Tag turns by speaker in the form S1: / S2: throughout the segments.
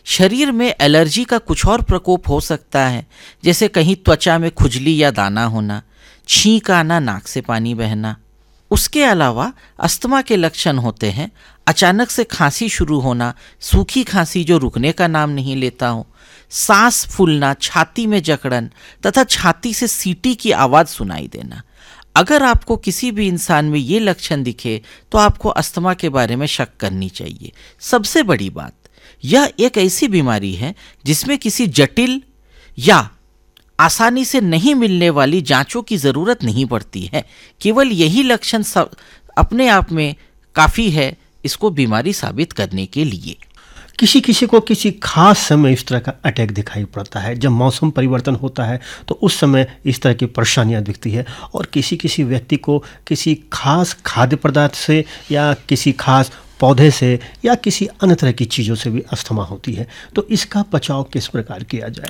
S1: शरीर में एलर्जी का कुछ और प्रकोप हो सकता है, जैसे कहीं त्वचा में खुजली या दाना होना, छींक आना, नाक से पानी बहना। उसके अलावा अस्थमा के लक्षण होते हैं अचानक से खांसी शुरू होना, सूखी खांसी जो रुकने का नाम नहीं लेता हो, सांस फूलना, छाती में जकड़न तथा छाती से सीटी की आवाज़ सुनाई देना। अगर आपको किसी भी इंसान में ये लक्षण दिखे तो आपको अस्थमा के बारे में शक करनी चाहिए। सबसे बड़ी बात, यह एक ऐसी बीमारी है जिसमें किसी जटिल या आसानी से नहीं मिलने वाली जांचों की ज़रूरत नहीं पड़ती है। केवल यही लक्षण अपने आप में काफ़ी है इसको बीमारी साबित करने के लिए।
S2: किसी किसी को किसी खास समय इस तरह का अटैक दिखाई पड़ता है। जब मौसम परिवर्तन होता है तो उस समय इस तरह की परेशानियां दिखती है, और किसी किसी व्यक्ति को किसी खास खाद्य पदार्थ से या किसी खास पौधे से या किसी अन्य तरह की चीज़ों से भी अस्थमा होती है। तो इसका बचाव किस प्रकार किया जाए?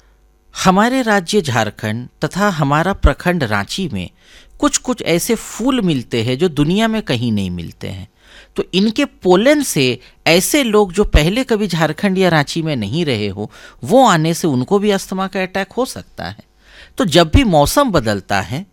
S1: हमारे राज्य झारखंड तथा हमारा प्रखंड रांची में कुछ कुछ ऐसे फूल मिलते हैं जो दुनिया में कहीं नहीं मिलते हैं। तो इनके पोलन से ऐसे लोग जो पहले कभी झारखंड या रांची में नहीं रहे हो, वो आने से उनको भी अस्थमा का अटैक हो सकता है। तो जब भी मौसम बदलता है,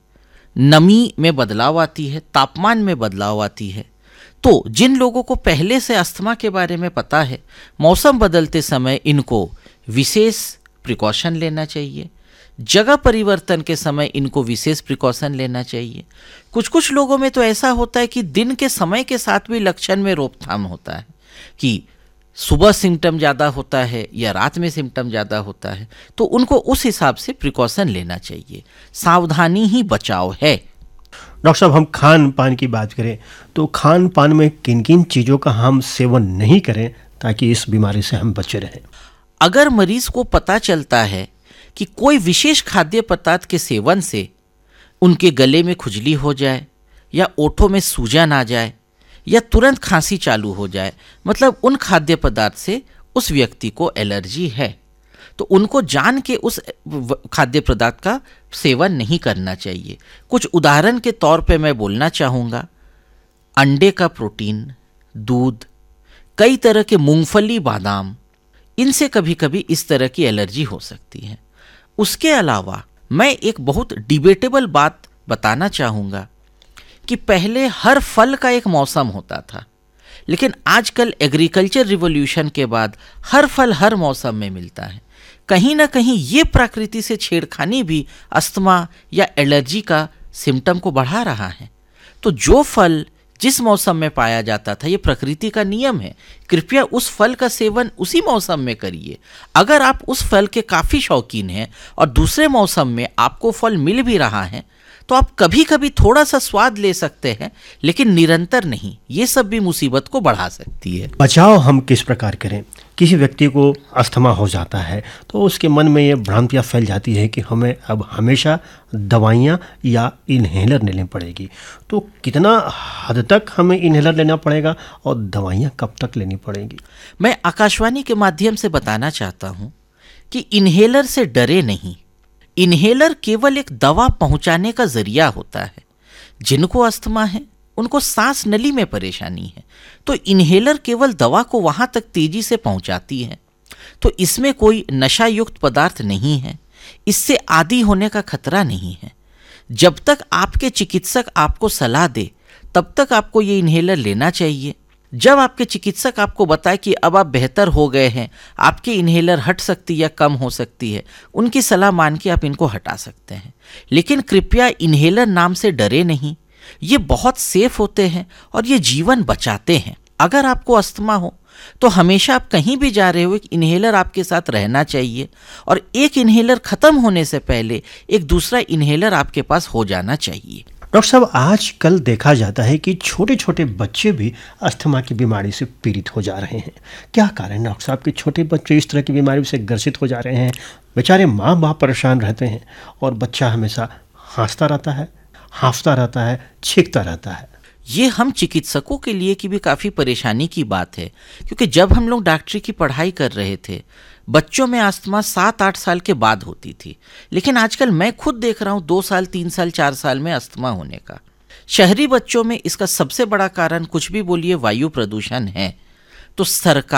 S1: नमी में बदलाव आती है, तापमान में बदलाव आती है, तो जिन लोगों को पहले से अस्थमा के बारे में पता है, मौसम बदलते समय इनको विशेष प्रिकॉशन लेना चाहिए। जगह परिवर्तन के समय इनको विशेष प्रिकॉशन लेना चाहिए। कुछ कुछ लोगों में तो ऐसा होता है कि दिन के समय के साथ भी लक्षण में रोकथाम होता है, कि सुबह सिम्टम ज़्यादा होता है या रात में सिम्टम ज़्यादा होता है, तो उनको उस हिसाब से प्रिकॉशन लेना चाहिए। सावधानी ही बचाव है।
S2: डॉक्टर साहब, हम खान पान की बात करें तो खान पान में किन किन चीज़ों का हम सेवन नहीं करें ताकि इस बीमारी से हम बचे रहें?
S1: अगर मरीज को पता चलता है कि कोई विशेष खाद्य पदार्थ के सेवन से उनके गले में खुजली हो जाए या ओठों में सूजन आ जाए या तुरंत खांसी चालू हो जाए, मतलब उन खाद्य पदार्थ से उस व्यक्ति को एलर्जी है, तो उनको जान के उस खाद्य पदार्थ का सेवन नहीं करना चाहिए। कुछ उदाहरण के तौर पे मैं बोलना चाहूँगा, अंडे का प्रोटीन, दूध, कई तरह के मूंगफली, बादाम, इनसे कभी कभी इस तरह की एलर्जी हो सकती है। उसके अलावा मैं एक बहुत डिबेटेबल बात बताना चाहूँगा कि पहले हर फल का एक मौसम होता था, लेकिन आजकल एग्रीकल्चर रिवॉल्यूशन के बाद हर फल हर मौसम में मिलता है। कहीं ना कहीं ये प्रकृति से छेड़खानी भी अस्थमा या एलर्जी का सिम्टम को बढ़ा रहा है। तो जो फल जिस मौसम में पाया जाता था, ये प्रकृति का नियम है, कृपया उस फल का सेवन उसी मौसम में करिए। अगर आप उस फल के काफ़ी शौकीन हैं और दूसरे मौसम में आपको फल मिल भी रहा है, तो आप कभी कभी थोड़ा सा स्वाद ले सकते हैं, लेकिन निरंतर नहीं। ये सब भी मुसीबत को बढ़ा सकती है।
S2: बचाव हम किस प्रकार करें? किसी व्यक्ति को अस्थमा हो जाता है तो उसके मन में ये भ्रांतियाँ फैल जाती है कि हमें अब हमेशा दवाइयाँ या इन्हेलर लेनी पड़ेगी। तो कितना हद तक हमें इन्हेलर लेना पड़ेगा और दवाइयाँ कब तक लेनी पड़ेंगी?
S1: मैं आकाशवाणी के माध्यम से बताना चाहता हूँ कि इन्हेलर से डरे नहीं। इन्हेलर केवल एक दवा पहुंचाने का जरिया होता है। जिनको अस्थमा है उनको सांस नली में परेशानी है, तो इन्हेलर केवल दवा को वहां तक तेजी से पहुंचाती है। तो इसमें कोई नशा युक्त पदार्थ नहीं है, इससे आदी होने का खतरा नहीं है। जब तक आपके चिकित्सक आपको सलाह दे तब तक आपको ये इन्हेलर लेना चाहिए। जब आपके चिकित्सक आपको बताए कि अब आप बेहतर हो गए हैं, आपकी इन्हेलर हट सकती है या कम हो सकती है, उनकी सलाह मान के आप इनको हटा सकते हैं। लेकिन कृपया इन्हेलर नाम से डरे नहीं, ये बहुत सेफ होते हैं और ये जीवन बचाते हैं। अगर आपको अस्थमा हो तो हमेशा आप कहीं भी जा रहे हो, एक इन्हेलर आपके साथ रहना चाहिए, और एक इन्हेलर खत्म होने से पहले एक दूसरा इन्हेलर आपके पास हो जाना चाहिए।
S2: डॉक्टर साहब, आजकल देखा जाता है कि छोटे छोटे बच्चे भी अस्थमा की बीमारी से पीड़ित हो जा रहे हैं। क्या कारण डॉक्टर साहब कि छोटे बच्चे इस तरह की बीमारी से ग्रसित हो जा रहे हैं? बेचारे माँ बाप परेशान रहते हैं और बच्चा हमेशा हंसता रहता है, हांफता रहता है, छींकता रहता है।
S1: ये हम चिकित्सकों के लिए की भी काफ़ी परेशानी की बात है, क्योंकि जब हम लोग डॉक्टरी की पढ़ाई कर रहे थे, बच्चों में अस्थमा 7-8 साल के बाद होती थी, लेकिन आजकल मैं खुद देख रहा हूँ 2 साल, 3 साल, 4 साल में अस्थमा होने का। शहरी बच्चों में इसका सबसे बड़ा कारण, कुछ भी बोलिए, वायु प्रदूषण है। तो सरकार,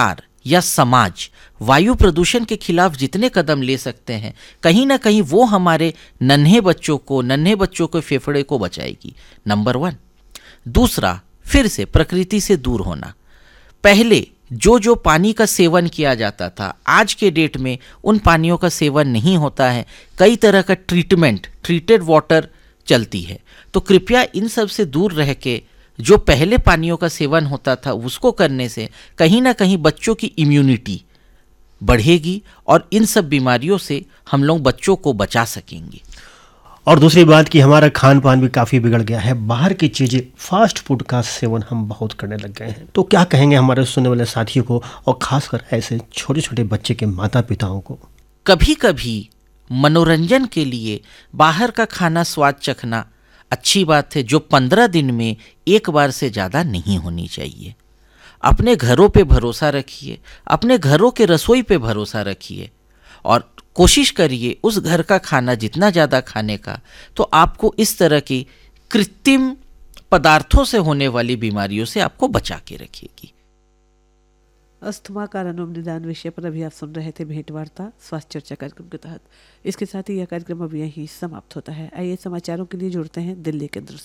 S1: या समाज वायु प्रदूषण के खिलाफ जितने कदम ले सकते हैं, कहीं ना कहीं वो हमारे नन्हे बच्चों के फेफड़े को बचाएगी। नंबर 1। दूसरा, फिर से प्रकृति से दूर होना। पहले जो पानी का सेवन किया जाता था, आज के डेट में उन पानियों का सेवन नहीं होता है। कई तरह का ट्रीटेड वाटर चलती है। तो कृपया इन सब से दूर रह के जो पहले पानियों का सेवन होता था उसको करने से कहीं ना कहीं बच्चों की इम्यूनिटी बढ़ेगी और इन सब बीमारियों से हम लोग बच्चों को बचा सकेंगे।
S2: और दूसरी बात कि हमारा खान पान भी काफ़ी बिगड़ गया है। बाहर की चीज़ें, फास्ट फूड का सेवन हम बहुत करने लग गए हैं। तो क्या कहेंगे हमारे सुनने वाले साथियों को और ख़ासकर ऐसे छोटे छोटे बच्चे के माता पिताओं को?
S1: कभी कभी मनोरंजन के लिए बाहर का खाना स्वाद चखना अच्छी बात है, जो 15 दिन में एक बार से ज़्यादा नहीं होनी चाहिए। अपने घरों पे भरोसा रखिए, अपने घरों के रसोई पे भरोसा रखिए और कोशिश करिए उस घर का खाना जितना ज़्यादा खाने का, तो आपको इस तरह की कृत्रिम पदार्थों से होने वाली बीमारियों से आपको बचा के रखेगी।
S3: अस्थमा कारण एवं निदान विषय पर अभी आप सुन रहे थे भेंट वार्ता स्वास्थ्य चर्चा कार्यक्रम के तहत। इसके साथ ही यह कार्यक्रम अब यहीं समाप्त होता है। आइए समाचारों के लिए जुड़ते हैं दिल्ली केंद्र से।